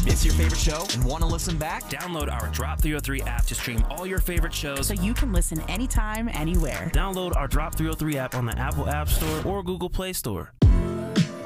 Miss your favorite show and want to listen back? Download our Drop 303 app to stream all your favorite shows so you can listen anytime, anywhere. Download our Drop 303 app on the Apple App Store or Google Play Store.